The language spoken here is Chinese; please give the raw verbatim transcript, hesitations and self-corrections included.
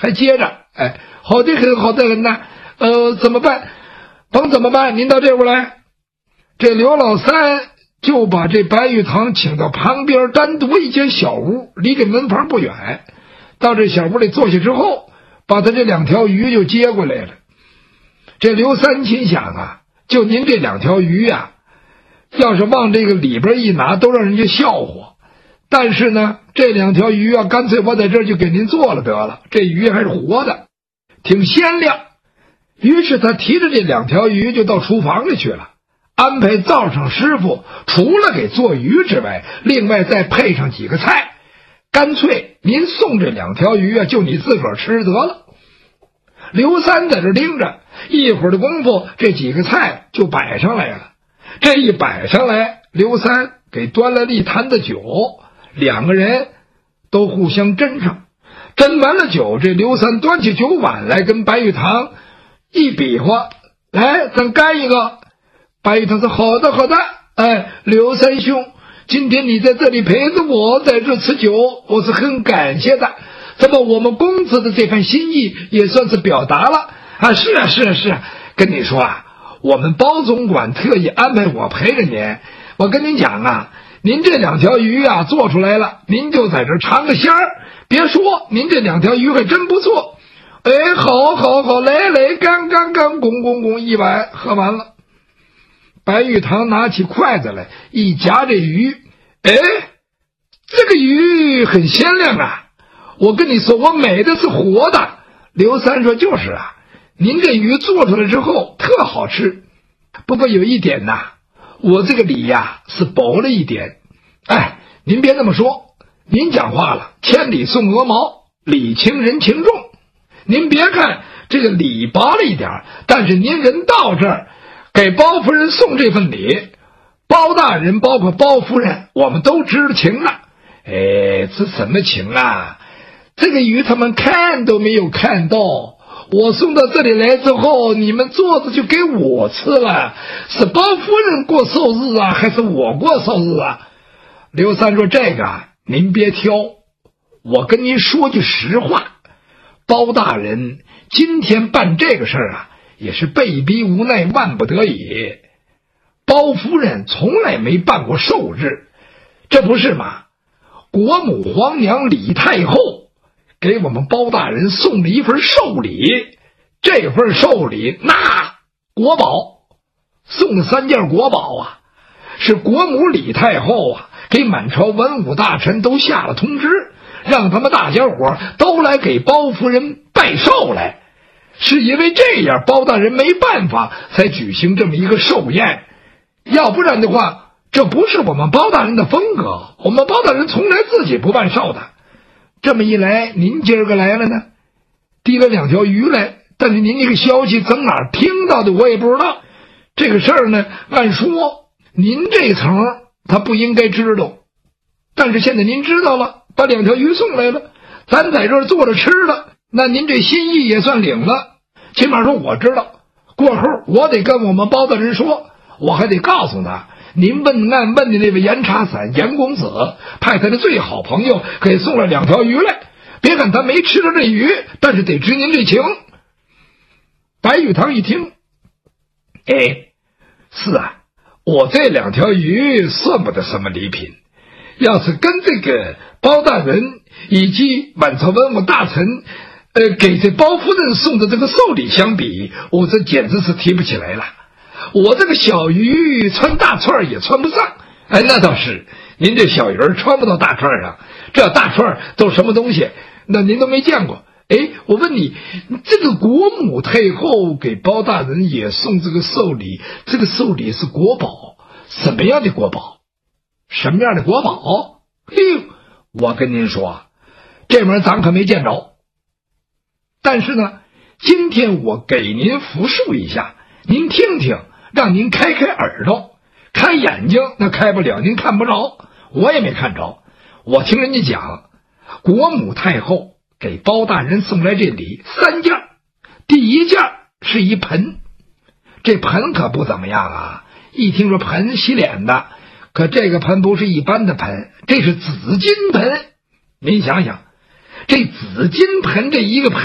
还接着，哎，好的很，好的很呐，呃，怎么办？甭怎么办，您到这屋来。这刘老三就把这白玉堂请到旁边单独一间小屋，离这门房不远。到这小屋里坐下之后，把他这两条鱼就接过来了。这刘三心想啊，就您这两条鱼啊，要是往这个里边一拿，都让人家笑话。但是呢，这两条鱼啊，干脆我在这儿就给您做了得了。这鱼还是活的，挺鲜亮。于是他提着这两条鱼就到厨房里去了，安排灶上师傅除了给做鱼之外，另外再配上几个菜。干脆您送这两条鱼啊，就你自个儿吃得了。刘三在这盯着，一会儿的功夫，这几个菜就摆上来了。这一摆上来，刘三给端来了一坛的酒，两个人都互相斟上。斟完了酒，这刘三端起酒碗来，跟白玉堂一比划，来，咱干一个。白玉堂说：“好的，好的。哎，刘三兄，今天你在这里陪着我，在这吃酒，我是很感谢的。这么我们公子的这番心意也算是表达了啊。是啊，是啊，是啊。跟你说啊，我们包总管特意安排我陪着您。我跟您讲啊，您这两条鱼啊做出来了，您就在这尝个鲜儿。别说，您这两条鱼还真不错。哎，好，好，好，来来，干干干，拱拱拱，一碗喝完了。白玉堂拿起筷子来，一夹这鱼，哎，这个鱼很鲜亮啊！我跟你说，我买的是活的。刘三说：“就是啊，您这鱼做出来之后特好吃，不过有一点呐，我这个礼呀是薄了一点。哎，您别那么说，您讲话了，千里送鹅毛，礼轻人情重。您别看这个礼薄了一点，但是您人到这儿，给包夫人送这份礼，包大人包括包夫人，我们都知情了。哎，这什么情啊？这个鱼他们看都没有看到，我送到这里来之后，你们做着就给我吃了，是包夫人过寿日啊，还是我过寿日啊？”刘三说：“这个您别挑，我跟您说句实话，包大人今天办这个事儿啊，也是被逼无奈，万不得已。包夫人从来没办过寿日，这不是吗？国母皇娘李太后给我们包大人送了一份寿礼，这份寿礼那国宝，送了三件国宝啊，是国母李太后啊给满朝文武大臣都下了通知，让他们大家伙都来给包夫人拜寿来。是因为这样，包大人没办法才举行这么一个寿宴，要不然的话，这不是我们包大人的风格，我们包大人从来自己不办寿的。这么一来，您今儿个来了呢，提了两条鱼来，但是您这个消息从哪儿听到的我也不知道。这个事儿呢，按说您这层他不应该知道，但是现在您知道了，把两条鱼送来了，咱在这儿坐着吃了，那您这心意也算领了。起码说我知道，过后我得跟我们包大人说，我还得告诉他，您问案问的那位严茶伞严公子派他的最好朋友给送了两条鱼来，别看他没吃着这鱼，但是得知您这情。白玉堂一听，哎，是啊，我这两条鱼算不得什么礼品，要是跟这个包大人以及满朝文武大臣呃，给这包夫人送的这个寿礼相比，我这简直是提不起来了。我这个小鱼穿大串也穿不上。哎，那倒是，您这小鱼穿不到大串上，这大串都什么东西？那您都没见过。哎，我问你，这个国母太后给包大人也送这个寿礼，这个寿礼是国宝，什么样的国宝？什么样的国宝？嘿，我跟您说，这玩意儿咱可没见着。但是呢，今天我给您复述一下，您听听，让您开开耳朵，开眼睛那开不了，您看不着，我也没看着。我听人家讲，国母太后给包大人送来这礼三件，第一件是一盆，这盆可不怎么样啊，一听说盆洗脸的，可这个盆不是一般的盆，这是紫金盆。您想想，这紫金盆这一个盆